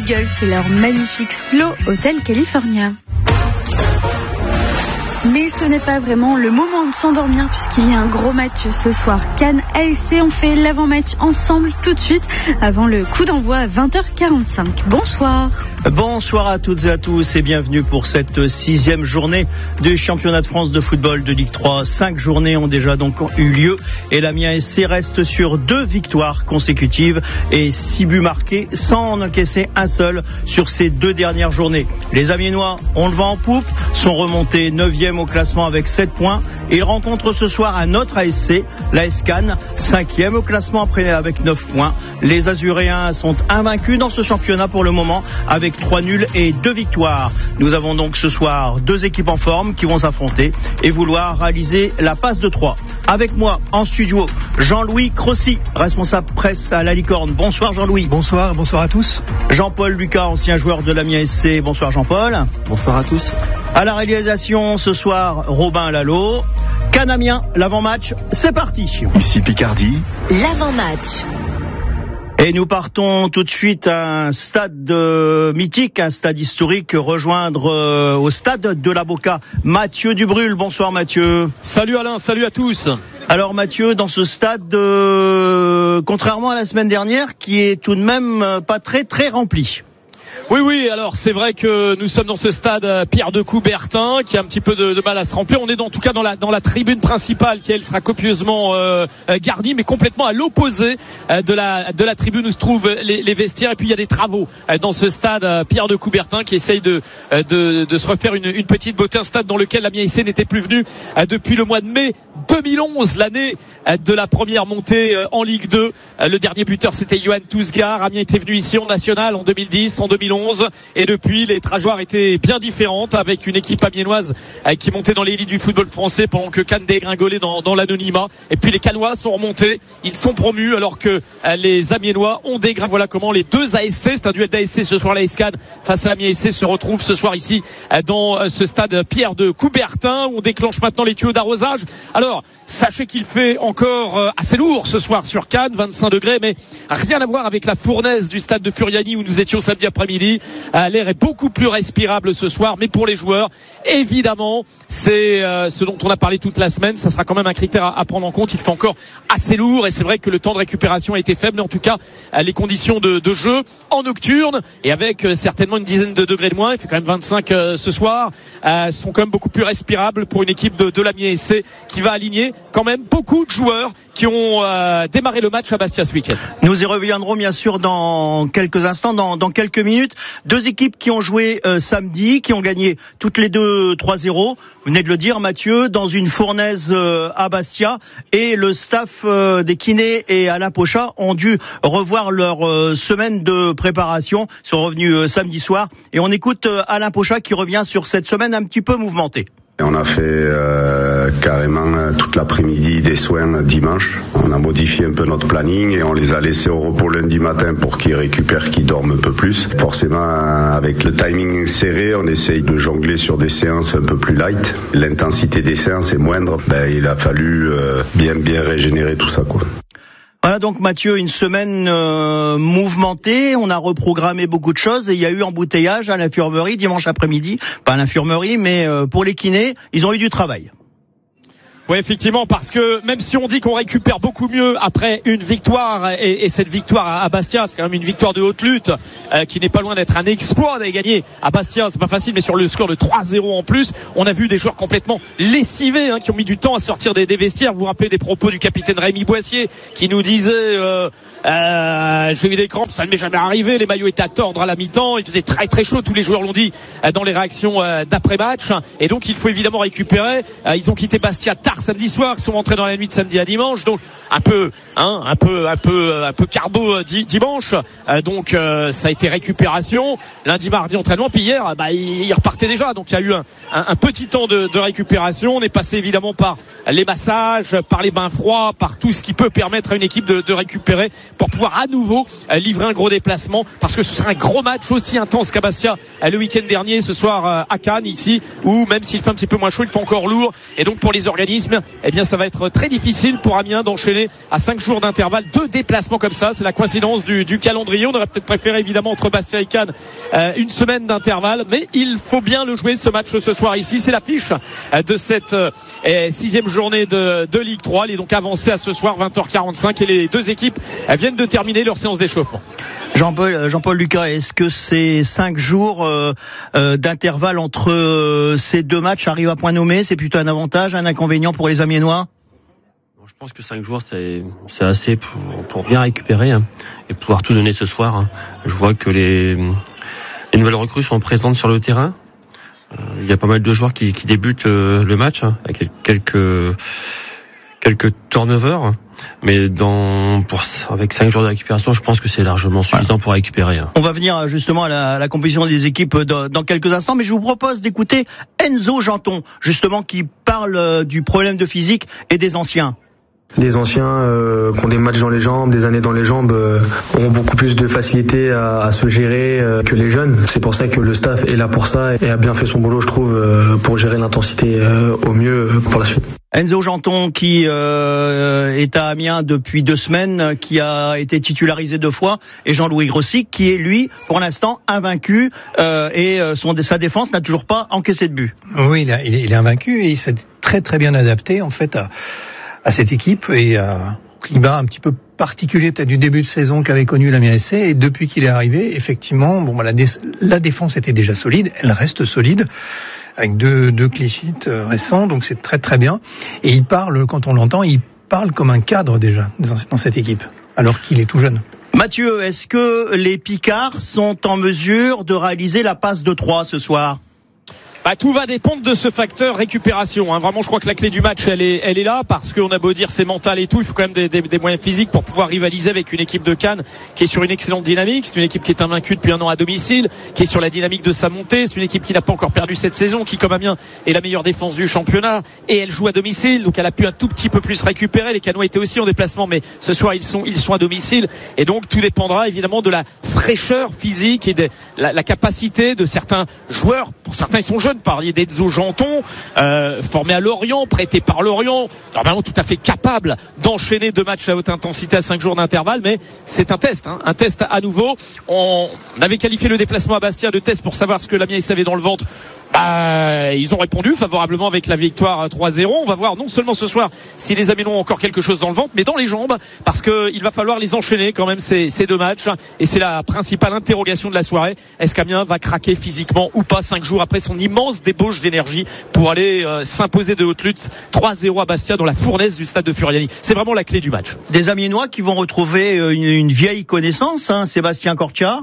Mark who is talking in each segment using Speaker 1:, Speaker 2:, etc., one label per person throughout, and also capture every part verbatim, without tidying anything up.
Speaker 1: Eagles et leur magnifique Slow Hotel California. Mais ce n'est pas vraiment le moment de s'endormir puisqu'il y a un gros match ce soir. Cannes A S C, on fait l'avant-match ensemble tout de suite avant le coup d'envoi à vingt heures quarante-cinq. Bonsoir.
Speaker 2: Bonsoir à toutes et à tous et bienvenue pour cette sixième journée du championnat de France de football de Ligue trois. Cinq journées ont déjà donc eu lieu et l'Amiens A S C reste sur deux victoires consécutives et six buts marqués sans en encaisser un seul sur ces deux dernières journées. Les Amiénois ont le vent en poupe, sont remontés neuvième au classement avec sept points et ils rencontrent ce soir un autre A S C, l'A S Cannes, cinquième au classement après avec neuf points. Les Azuréens sont invaincus dans ce championnat pour le moment avec trois nuls et deux victoires. Nous avons donc ce soir deux équipes en forme qui vont s'affronter et vouloir réaliser la passe de trois. Avec moi en studio, Jean-Louis Crossy, responsable presse à La Licorne. Bonsoir Jean-Louis.
Speaker 3: Bonsoir, bonsoir à tous.
Speaker 2: Jean-Paul Lucas, ancien joueur de l'Amiens A S C. Bonsoir Jean-Paul.
Speaker 3: Bonsoir à tous.
Speaker 2: À la réalisation ce soir, Robin Lalo. Cannes Amiens, l'avant-match, c'est parti.
Speaker 3: Ici Picardie.
Speaker 4: L'avant-match.
Speaker 2: Et nous partons tout de suite à un stade euh, mythique, un stade historique, rejoindre euh, au stade de la Boca Mathieu Dubrul. Bonsoir Mathieu.
Speaker 5: Salut Alain, salut à tous.
Speaker 2: Alors Mathieu, dans ce stade, euh, contrairement à la semaine dernière, qui est tout de même euh, pas très très rempli.
Speaker 5: Oui, oui, alors c'est vrai que nous sommes dans ce stade Pierre de Coubertin qui a un petit peu de, de mal à se remplir. On est en tout cas dans la, dans la tribune principale qui elle sera copieusement euh, garnie, mais complètement à l'opposé euh, de, la, de la tribune où se trouvent les, les vestiaires. Et puis il y a des travaux euh, dans ce stade euh, Pierre de Coubertin qui essaye de, euh, de, de se refaire une, une petite beauté. Un stade dans lequel l'Amiens A S C n'était plus venu euh, depuis le mois de mai deux mille onze, l'année euh, de la première montée euh, en Ligue deux. Euh, le dernier buteur c'était Johan Tousgar. Amiens était venu ici en National en deux mille dix, en deux mille onze. Et depuis, les trajectoires étaient bien différentes avec une équipe amiénoise qui montait dans l'élite du football français pendant que Cannes dégringolait dans, dans l'anonymat. Et puis les Cannois sont remontés, ils sont promus alors que les Amiénois ont dégringolé. Voilà comment les deux A S C, c'est un duel d'A S C ce soir, l'A S Cannes face à l'Amiens A S C se retrouvent ce soir ici dans ce stade Pierre de Coubertin où on déclenche maintenant les tuyaux d'arrosage. Alors, sachez qu'il fait encore assez lourd ce soir sur Cannes, vingt-cinq degrés, mais rien à voir avec la fournaise du stade de Furiani où nous étions samedi après-midi. L'air est beaucoup plus respirable ce soir, mais pour les joueurs, évidemment, c'est euh, ce dont on a parlé toute la semaine. Ça sera quand même un critère à, à prendre en compte. Il fait encore assez lourd et c'est vrai que le temps de récupération a été faible, mais en tout cas, les conditions de, de jeu en nocturne et avec euh, certainement une dizaine de degrés de moins, il fait quand même vingt-cinq euh, ce soir, euh, sont quand même beaucoup plus respirables pour une équipe de, de l'Amiens A S C qui va aligner quand même beaucoup de joueurs qui ont euh, démarré le match à Bastia ce week-end.
Speaker 2: Nous y reviendrons bien sûr dans quelques instants, dans, dans quelques minutes. Deux équipes qui ont joué euh, samedi, qui ont gagné toutes les deux trois zéro. Vous venez de le dire Mathieu, dans une fournaise euh, à Bastia. Et le staff euh, des kinés et Alain Pochat ont dû revoir leur euh, semaine de préparation. Ils sont revenus euh, samedi soir. Et on écoute euh, Alain Pochat qui revient sur cette semaine un petit peu mouvementée.
Speaker 6: On a fait euh, carrément toute l'après-midi des soins dimanche. On a modifié un peu notre planning et on les a laissés au repos lundi matin pour qu'ils récupèrent, qu'ils dorment un peu plus. Forcément, avec le timing serré, on essaye de jongler sur des séances un peu plus light. L'intensité des séances est moindre. Ben, il a fallu euh, bien bien régénérer tout ça, quoi.
Speaker 2: Voilà donc Mathieu, une semaine euh, mouvementée, on a reprogrammé beaucoup de choses et il y a eu embouteillage à l'infirmerie dimanche après-midi, pas à l'infirmerie mais euh, pour les kinés, ils ont eu du travail.
Speaker 5: Oui, effectivement, parce que même si on dit qu'on récupère beaucoup mieux après une victoire, et, et cette victoire à Bastia, c'est quand même une victoire de haute lutte, euh, qui n'est pas loin d'être un exploit d'aller gagner à Bastia, c'est pas facile, mais sur le score de trois zéro en plus, on a vu des joueurs complètement lessivés, hein, qui ont mis du temps à sortir des, des vestiaires. Vous vous rappelez des propos du capitaine Rémi Boissier, qui nous disait euh, euh, j'ai eu des crampes, ça ne m'est jamais arrivé, les maillots étaient à tordre à la mi-temps, il faisait très très chaud, tous les joueurs l'ont dit euh, dans les réactions euh, d'après-match, et donc il faut évidemment récupérer. Euh, ils ont quitté Bastia tard samedi soir, ils sont rentrés dans la nuit de samedi à dimanche, donc un peu, hein, un peu, un peu, un peu carbo di- dimanche. Euh, donc euh, ça a été récupération. Lundi, mardi entraînement, puis hier, bah ils repartaient déjà. Donc il y a eu un, un, un petit temps de, de récupération. On est passé évidemment par les massages, par les bains froids, par tout ce qui peut permettre à une équipe de, de récupérer pour pouvoir à nouveau euh, livrer un gros déplacement, parce que ce sera un gros match aussi intense qu'à Bastia euh, le week-end dernier, ce soir euh, à Cannes ici, où même s'il fait un petit peu moins chaud, il fait encore lourd, et donc pour les organismes, eh bien ça va être très difficile pour Amiens d'enchaîner à cinq jours d'intervalle deux déplacements comme ça. C'est la coïncidence du, du calendrier. On aurait peut-être préféré évidemment entre Bastia et Cannes euh, une semaine d'intervalle, mais il faut bien le jouer ce match ce soir ici. C'est l'affiche euh, de cette euh, sixième journée de, de Ligue trois. Elle est donc avancée à ce soir vingt heures quarante-cinq, et les deux équipes euh, viennent de terminer leur séance d'échauffement.
Speaker 2: Jean-Paul, Jean-Paul Lucas, est-ce que ces cinq jours euh, euh, d'intervalle entre euh, ces deux matchs arrivent à point nommé? C'est plutôt un avantage, un inconvénient pour les Amiénois?
Speaker 4: Je pense que cinq jours, c'est, c'est assez pour, pour bien récupérer, hein, et pouvoir tout donner ce soir. Hein. Je vois que les, les nouvelles recrues sont présentes sur le terrain. Euh, il y a pas mal de joueurs qui, qui débutent euh, le match, hein, avec quelques quelques turnovers. Mais dans, pour, avec cinq jours de récupération, je pense que c'est largement suffisant pour récupérer. Hein.
Speaker 2: On va venir justement à la, à la composition des équipes dans, dans quelques instants, mais je vous propose d'écouter Enzo Janton, justement, qui parle du problème de physique et des anciens.
Speaker 7: Les anciens euh, qui ont des matchs dans les jambes, des années dans les jambes, euh, ont beaucoup plus de facilité à, à se gérer euh, que les jeunes. C'est pour ça que le staff est là pour ça et a bien fait son boulot, je trouve, euh, pour gérer l'intensité euh, au mieux euh, pour la suite.
Speaker 2: Enzo Janton, qui euh, est à Amiens depuis deux semaines, qui a été titularisé deux fois, et Jean-Louis Grossi, qui est lui, pour l'instant, invaincu, euh, et son, sa défense n'a toujours pas encaissé de but.
Speaker 3: Oui, il, a, il est invaincu, et il s'est très très bien adapté en fait à, à cette équipe et à un climat un petit peu particulier peut-être du début de saison qu'avait connu l'Amiens S C. Et depuis qu'il est arrivé, effectivement, bon, bah, la, dé- la défense était déjà solide, elle reste solide, avec deux, deux clean sheets récents, donc c'est très très bien. Et il parle, quand on l'entend, il parle comme un cadre déjà dans, dans cette équipe, alors qu'il est tout jeune.
Speaker 2: Mathieu, est-ce que les Picards sont en mesure de réaliser la passe de trois ce soir?
Speaker 5: Bah, tout va dépendre de ce facteur récupération, hein. Vraiment, je crois que la clé du match, elle est, elle est là, parce qu'on a beau dire c'est mental et tout, il faut quand même des, des, des moyens physiques pour pouvoir rivaliser avec une équipe de Cannes qui est sur une excellente dynamique. C'est une équipe qui est invaincue depuis un an à domicile, qui est sur la dynamique de sa montée. C'est une équipe qui n'a pas encore perdu cette saison, qui, comme Amiens, est la meilleure défense du championnat, et elle joue à domicile, donc elle a pu un tout petit peu plus récupérer. Les Cannois étaient aussi en déplacement, mais ce soir ils sont, ils sont à domicile, et donc tout dépendra évidemment de la fraîcheur physique et de la, la capacité de certains joueurs. Pour certains, ils sont jeunes. Parliez d'Enzo Janton, euh, formé à Lorient, prêté par Lorient, normalement tout à fait capable d'enchaîner deux matchs à haute intensité à cinq jours d'intervalle, mais c'est un test, hein, un test à nouveau. On avait qualifié le déplacement à Bastia de test pour savoir ce que l'Amiens avait dans le ventre. Bah, ils ont répondu favorablement avec la victoire trois zéro. On va voir non seulement ce soir si les Amiens ont encore quelque chose dans le ventre, mais dans les jambes, parce qu'il va falloir les enchaîner quand même ces, ces deux matchs, et c'est la principale interrogation de la soirée. Est-ce qu'Amiens va craquer physiquement ou pas cinq jours après son immense débauche d'énergie pour aller euh, s'imposer de haute lutte trois zéro à Bastia dans la fournaise du stade de Furiani? C'est vraiment la clé du match.
Speaker 2: Des Amiénois qui vont retrouver une, une vieille connaissance, hein, Sébastien Corchia.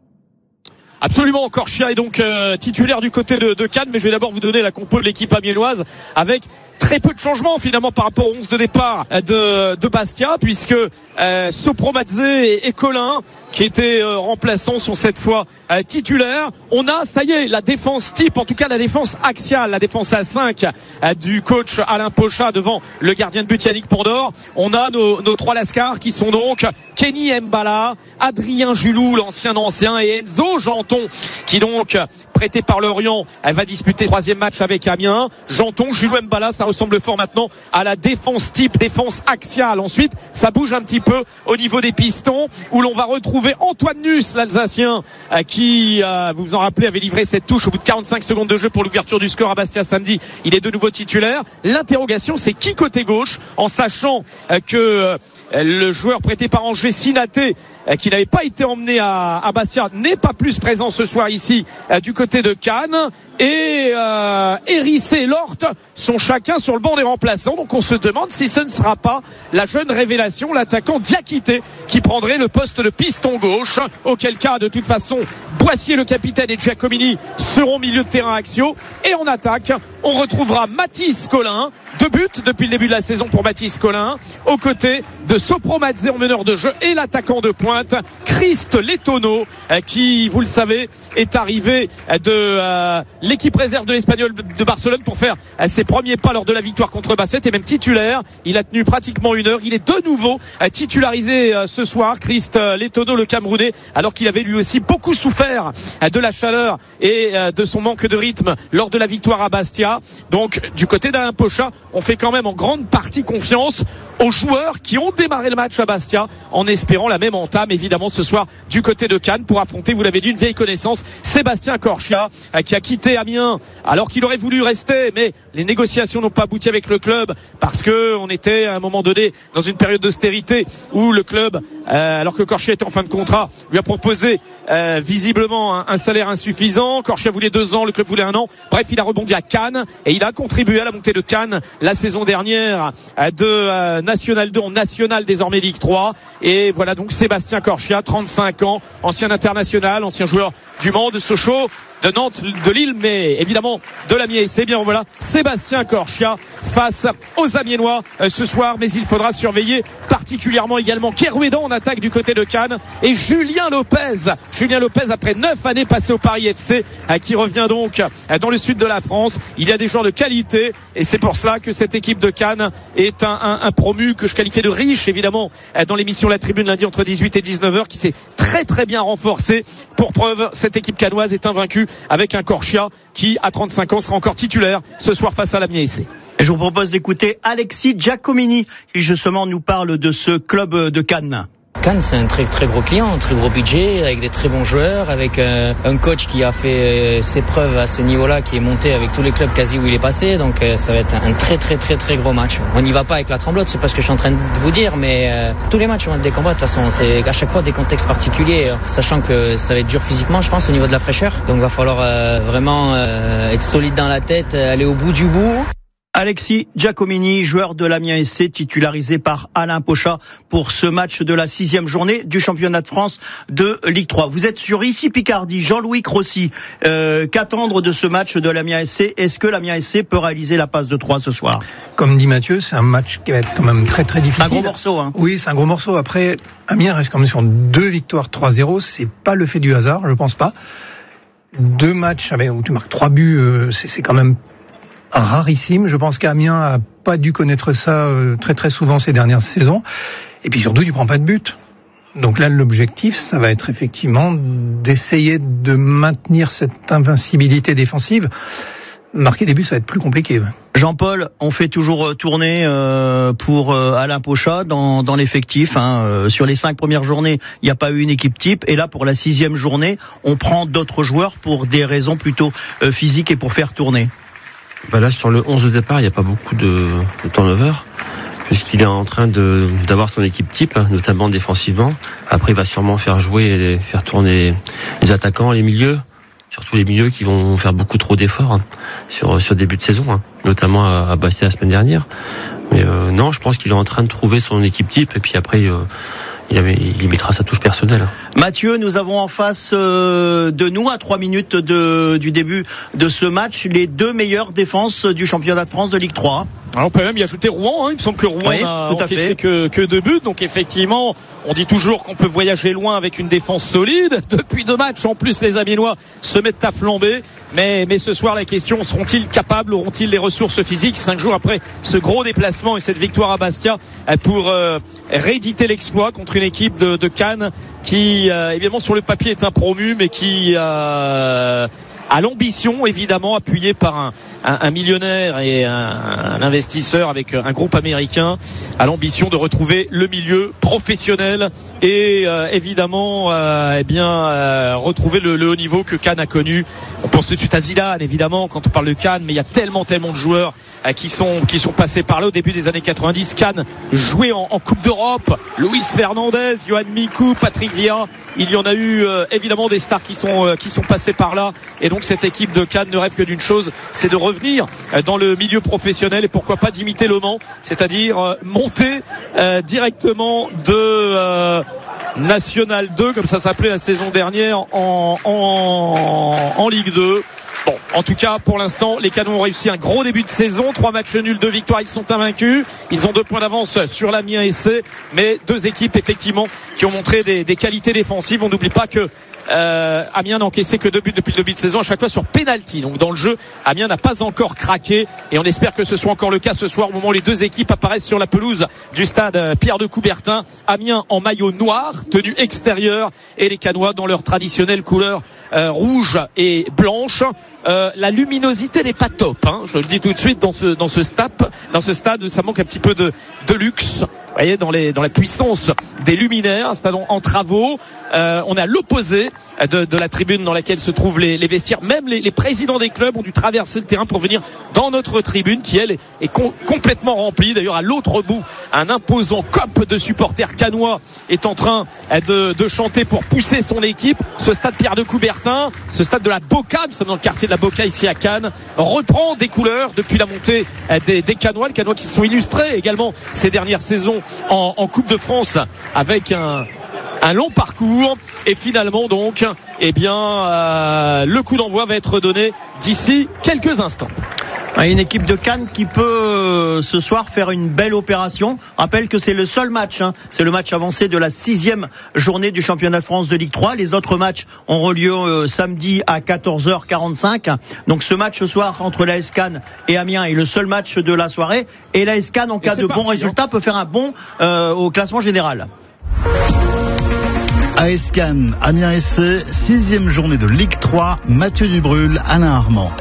Speaker 5: Absolument, Corchia est donc euh, titulaire du côté de, de Cannes, mais je vais d'abord vous donner la compo de l'équipe amiénoise avec très peu de changements finalement par rapport au onze de départ de, de Bastia, puisque euh, Sopromadze et, et Colin, qui étaient euh, remplaçants, sont cette fois euh, titulaires. On a, ça y est, la défense type, en tout cas la défense axiale, la défense à cinq euh, du coach Alain Pocha devant le gardien de but Yannick Pondor. On a nos, nos trois lascars qui sont donc Kenny Mbala, Adrien Julou, l'ancien ancien, et Enzo Janton, qui donc prêté par Lorient, elle va disputer le troisième match avec Amiens. Janton, Julou, Mbala, ça ressemble fort maintenant à la défense type, défense axiale. Ensuite, ça bouge un petit peu au niveau des pistons, où l'on va retrouver Antoine Nuss, l'Alsacien, qui, euh, vous vous en rappelez, avait livré cette touche au bout de quarante-cinq secondes de jeu pour l'ouverture du score à Bastia samedi. Il est de nouveau titulaire. L'interrogation, c'est qui côté gauche, en sachant euh, que euh, le joueur prêté par Angers, Sinaté, qui n'avait pas été emmené à, à Bastia, n'est pas plus présent ce soir ici euh, du côté de Cannes, et euh, Erice et Lort sont chacun sur le banc des remplaçants. Donc on se demande si ce ne sera pas la jeune révélation, l'attaquant Diakité, qui prendrait le poste de piston gauche, auquel cas de toute façon Boissier, le capitaine, et Giacomini seront milieu de terrain axiaux. Et en attaque, on retrouvera Mathis Colin, deux buts depuis le début de la saison pour Mathis Colin, aux côtés de Sopromadze en meneur de jeu et l'attaquant de pointe pointe, Christ Letono, qui, vous le savez, est arrivé de euh, l'équipe réserve de l'Espagnol de Barcelone pour faire euh, ses premiers pas lors de la victoire contre Basset, et même titulaire. Il a tenu pratiquement une heure. Il est de nouveau euh, titularisé euh, ce soir, Christ euh, Letono, le Camerounais, alors qu'il avait lui aussi beaucoup souffert euh, de la chaleur et euh, de son manque de rythme lors de la victoire à Bastia. Donc du côté d'Alain Pochat, on fait quand même en grande partie confiance aux joueurs qui ont démarré le match à Bastia, en espérant la même entame évidemment ce soir du côté de Cannes pour affronter, vous l'avez dit, une vieille connaissance, Sébastien Corchia, qui a quitté Amiens alors qu'il aurait voulu rester, mais les négociations n'ont pas abouti avec le club parce que on était à un moment donné dans une période d'austérité où le club, euh, alors que Corchia était en fin de contrat, lui a proposé euh, visiblement un, un salaire insuffisant. Corchia voulait deux ans, le club voulait un an. Bref, il a rebondi à Cannes et il a contribué à la montée de Cannes la saison dernière euh, de euh, National deux en National, désormais Ligue trois. Et voilà donc Sébastien Corchia, trente-cinq ans, ancien international, ancien joueur du Mans, de Sochaux, de Nantes, de Lille, mais évidemment de l'Amiens. Et c'est bien, voilà, Sébastien Corchia face aux Amiénois euh, ce soir, mais il faudra surveiller particulièrement également Kerouédan en attaque du côté de Cannes et Julien Lopez. Julien Lopez, après neuf années passées au Paris F C, euh, qui revient donc euh, dans le sud de la France. Il y a des joueurs de qualité et c'est pour cela que cette équipe de Cannes est un, un, un promu que je qualifiais de riche, évidemment, euh, dans l'émission La Tribune lundi entre dix-huit et dix-neuf heures, qui s'est très très bien renforcé. Pour preuve, cette équipe cannoise est invaincue avec un Corchia qui, à trente-cinq ans, sera encore titulaire ce soir face à l'Amiens S C.
Speaker 2: Et je vous propose d'écouter Alexis Giacomini, qui justement nous parle de ce club de Cannes.
Speaker 8: Cannes, c'est un très très gros client, un très gros budget, avec des très bons joueurs, avec euh, un coach qui a fait euh, ses preuves à ce niveau-là, qui est monté avec tous les clubs quasi où il est passé, donc euh, ça va être un très très très très gros match. On n'y va pas avec la tremblote, c'est pas ce que je suis en train de vous dire, mais euh, tous les matchs vont être des combats de toute façon, c'est à chaque fois des contextes particuliers, euh, sachant que ça va être dur physiquement, je pense, au niveau de la fraîcheur, donc il va falloir euh, vraiment euh, être solide dans la tête, aller au bout du bout.
Speaker 2: Alexis Giacomini, joueur de l'Amiens S C, titularisé par Alain Pochat pour ce match de la sixième journée du championnat de France de Ligue trois. Vous êtes sur Ici Picardie, Jean-Louis Crossi. Euh, qu'attendre de ce match de l'Amiens S C? Est-ce que l'Amiens S C peut réaliser la passe de trois ce soir?
Speaker 3: Comme dit Mathieu, c'est un match qui va être quand même très très difficile.
Speaker 2: Un gros morceau, hein.
Speaker 3: Oui, c'est un gros morceau. Après, Amiens reste quand même sur deux victoires trois zéro. C'est pas le fait du hasard, je pense pas. Deux matchs avec, où tu marques trois buts, euh, c'est, c'est quand même rarissime. Je pense qu'Amiens a pas dû connaître ça euh, très très souvent ces dernières saisons. Et puis surtout, tu prends pas de but. Donc là, l'objectif, ça va être effectivement d'essayer de maintenir cette invincibilité défensive. Marquer des buts, ça va être plus compliqué.
Speaker 2: Jean-Paul, on fait toujours tourner euh, pour euh, Alain Pochat dans, dans l'effectif. Hein. Euh, sur les cinq premières journées, il n'y a pas eu une équipe type. Et là, pour la sixième journée, on prend d'autres joueurs pour des raisons plutôt euh, physiques et pour faire tourner.
Speaker 4: Bah là, sur le onze de départ, il n'y a pas beaucoup de, de turnover, puisqu'il est en train de, d'avoir son équipe type, notamment défensivement. Après, il va sûrement faire jouer et faire tourner les attaquants, les milieux, surtout les milieux qui vont faire beaucoup trop d'efforts hein, sur sur début de saison, hein, notamment à, à Bastia la semaine dernière. Mais euh, non, je pense qu'il est en train de trouver son équipe type, et puis après... Euh, Il, avait, il y mettra sa touche personnelle.
Speaker 2: Mathieu, nous avons en face euh, de nous, à trois minutes de, du début de ce match, les deux meilleures défenses du championnat de France de Ligue trois.
Speaker 5: Alors on peut même y ajouter Rouen, hein. Il me semble que Rouen
Speaker 2: oui,
Speaker 5: n'a
Speaker 2: tout à
Speaker 5: encaissé
Speaker 2: fait.
Speaker 5: que, que deux buts, donc effectivement on dit toujours qu'on peut voyager loin avec une défense solide. Depuis deux matchs en plus, les Amiénois se mettent à flamber, mais, mais ce soir la question, seront-ils capables, auront-ils les ressources physiques cinq jours après ce gros déplacement et cette victoire à Bastia pour euh, rééditer l'exploit contre une équipe de, de Cannes qui euh, évidemment sur le papier est un promu, mais qui euh, a l'ambition, évidemment, appuyé par un, un, un millionnaire et un, un investisseur avec un groupe américain, a l'ambition de retrouver le milieu professionnel et euh, évidemment euh, eh bien euh, retrouver le, le haut niveau que Cannes a connu. On pense tout de suite à Zidane, évidemment, quand on parle de Cannes, mais il y a tellement tellement de joueurs euh, qui sont qui sont passés par là au début des années quatre-vingt-dix. Cannes jouait en, en Coupe d'Europe. Luis Fernandez, Johan Mikou, Patrick Villa. Il y en a eu euh, évidemment des stars qui sont euh, qui sont passés par là, et donc cette équipe de Cannes ne rêve que d'une chose, c'est de revenir euh, dans le milieu professionnel et pourquoi pas d'imiter Le Mans, c'est-à-dire euh, monter euh, directement de euh, National deux, comme ça s'appelait la saison dernière, en, en, en Ligue deux. Bon, En tout cas, pour l'instant, les Canons ont réussi un gros début de saison. Trois matchs nuls, deux victoires, ils sont invaincus. Ils ont deux points d'avance sur l'Amiens S C, mais deux équipes effectivement qui ont montré des, des qualités défensives. On n'oublie pas que Euh, Amiens n'a encaissé que deux buts depuis le début de saison, à chaque fois sur penalty. Donc dans le jeu, Amiens n'a pas encore craqué et on espère que ce soit encore le cas ce soir au moment où les deux équipes apparaissent sur la pelouse du stade Pierre de Coubertin. Amiens en maillot noir, tenue extérieure, et les Canois dans leur traditionnelle couleur euh, rouge et blanche. Euh, la luminosité n'est pas top, hein, je le dis tout de suite dans ce dans ce stade, dans ce stade, ça manque un petit peu de de luxe. Vous voyez, dans les dans la puissance des luminaires, un stade en, en travaux. Euh, on est à l'opposé de, de la tribune dans laquelle se trouvent les, les vestiaires. Même les, les présidents des clubs ont dû traverser le terrain pour venir dans notre tribune qui, elle, est, est com- complètement remplie. D'ailleurs, à l'autre bout, un imposant cop de supporters canois est en train de, de chanter pour pousser son équipe. Ce stade Pierre de Coubertin, ce stade de la Boca, nous sommes dans le quartier de la Boca ici à Cannes, reprend des couleurs depuis la montée des, des Canois. Les Canois qui se sont illustrés également ces dernières saisons en, en Coupe de France avec un... un long parcours et finalement donc eh bien euh, le coup d'envoi va être donné d'ici quelques instants.
Speaker 2: Une équipe de Cannes qui peut euh, ce soir faire une belle opération. Rappelle que c'est le seul match, hein. C'est le match avancé de la sixième journée du championnat de France de Ligue trois. Les autres matchs auront lieu euh, samedi à quatorze heures quarante-cinq. Donc ce match ce soir entre l'A S Cannes et Amiens est le seul match de la soirée. Et l'A S Cannes en cas de bons résultats peut faire un bond euh, au classement général.
Speaker 9: A S Cannes, Amiens S C, sixième journée de Ligue trois, Mathieu Dubrul, Alain Armand.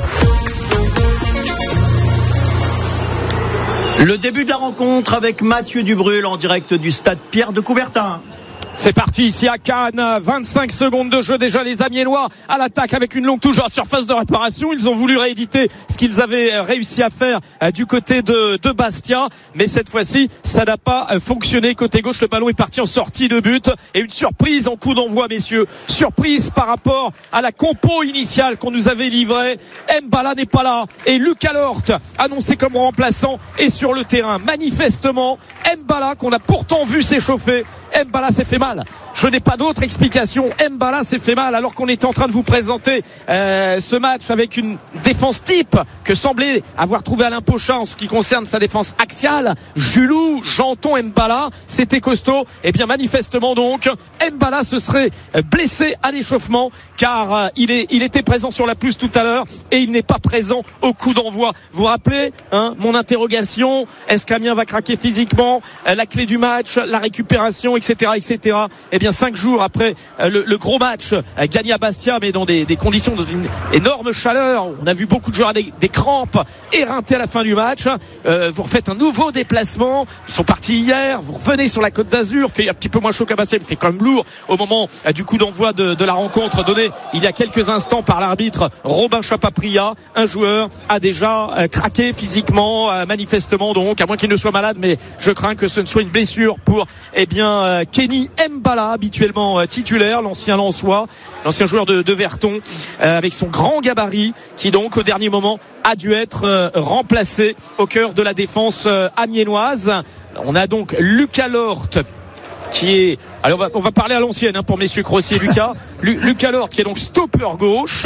Speaker 2: Le début de la rencontre avec Mathieu Dubrul en direct du stade Pierre de Coubertin.
Speaker 5: C'est parti ici à Cannes, vingt-cinq secondes de jeu déjà, les Amiénois à l'attaque avec une longue touche à la surface de réparation. Ils ont voulu rééditer ce qu'ils avaient réussi à faire du côté de, de Bastia, mais cette fois-ci ça n'a pas fonctionné. Côté gauche, le ballon est parti en sortie de but et une surprise en coup d'envoi, messieurs. Surprise par rapport à la compo initiale qu'on nous avait livrée. Mbala n'est pas là et Lucas Lort, annoncé comme remplaçant, est sur le terrain. Manifestement, Mbala, qu'on a pourtant vu s'échauffer, Mbala s'est fait mal. Je n'ai pas d'autre explication. Mbala s'est fait mal alors qu'on était en train de vous présenter euh, ce match avec une défense type que semblait avoir trouvé Alain Pochat en ce qui concerne sa défense axiale. Julou, Janton, Mbala, c'était costaud. Et bien manifestement donc, Mbala se serait blessé à l'échauffement car euh, il, est, il était présent sur la pelouse tout à l'heure et il n'est pas présent au coup d'envoi. Vous vous rappelez hein, mon interrogation, est-ce qu'Amiens va craquer physiquement, euh, la clé du match, la récupération, et cetera et cetera. Eh bien cinq jours après euh, le, le gros match euh, gagné à Bastia, mais dans des, des conditions, dans une énorme chaleur, on a vu beaucoup de joueurs avec des, des crampes, éreintés à la fin du match. Euh, vous refaites un nouveau déplacement, ils sont partis hier, vous revenez sur la Côte d'Azur, fait un petit peu moins chaud qu'à Bastia, mais fait quand même lourd au moment euh, du coup d'envoi de, de la rencontre donnée il y a quelques instants par l'arbitre Robin Chapapria. Un joueur a déjà euh, craqué physiquement, euh, manifestement donc, à moins qu'il ne soit malade, mais je crains que ce ne soit une blessure pour eh bien euh, Kenny Mbala, habituellement euh, titulaire, l'ancien Lensois, l'ancien joueur de, de Verton, euh, avec son grand gabarit, qui donc au dernier moment a dû être euh, remplacé au cœur de la défense euh, amiénoise. On a donc Lucas Lort qui est, allez, on va, on va parler à l'ancienne hein, pour messieurs Crossi et Lucas. Lu, Lucas Lort qui est donc stopper gauche,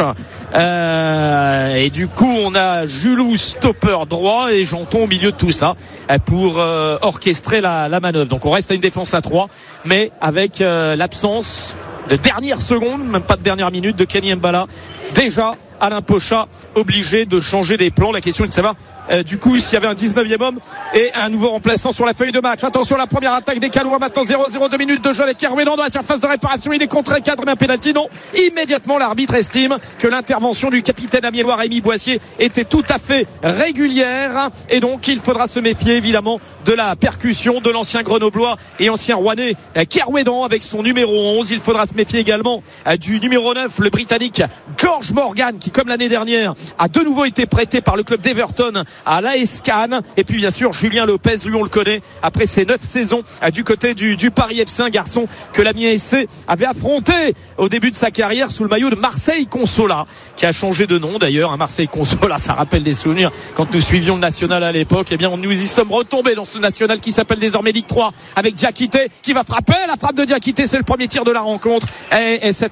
Speaker 5: euh, et du coup on a Julou stopper droit et Janton au milieu de tout ça pour euh, orchestrer la, la manœuvre. Donc on reste à une défense à trois, mais avec euh, l'absence de dernière seconde, même pas de dernière minute, de Kenny Mbala. Déjà Alain Pochat obligé de changer des plans. La question est de savoir euh, du coup s'il y avait un dix-neuvième homme et un nouveau remplaçant sur la feuille de match. Attention, la première attaque des Canois maintenant, zéro zéro, deux minutes de jeu avec Kerouédan dans la surface de réparation. Il est contré, cadre, mais un pénalty non. Immédiatement l'arbitre estime que l'intervention du capitaine amiénois Rémi Boissier était tout à fait régulière et donc il faudra se méfier évidemment de la percussion de l'ancien grenoblois et ancien rouennais Kerouédan avec son numéro onze. Il faudra se méfier également du numéro neuf, le britannique George Morgan, qui comme l'année dernière a de nouveau été prêté par le club d'Everton à l'A S Cannes. Et puis bien sûr Julien Lopez, lui on le connaît après ses neuf saisons du côté du, du Paris F C, un garçon que l'Amiens S C avait affronté au début de sa carrière sous le maillot de Marseille Consola, qui a changé de nom d'ailleurs. Un Marseille Consola, ça rappelle des souvenirs quand nous suivions le national à l'époque. Eh bien nous y sommes retombés dans ce national qui s'appelle désormais Ligue trois avec Diakité qui va frapper. La frappe de Diakité, c'est le premier tir de la rencontre et, et cette